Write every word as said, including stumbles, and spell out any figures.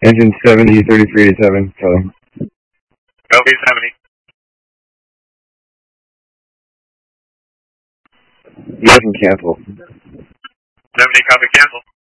Engine seventy, thirty-three eighty-seven, Kelly. L V seventy. You can cancel. seventy, copy, cancel.